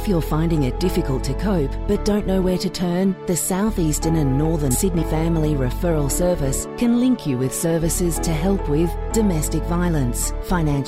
If you're finding it difficult to cope but don't know where to turn, the South Eastern and Northern Sydney Family Referral Service can link you with services to help with domestic violence, financial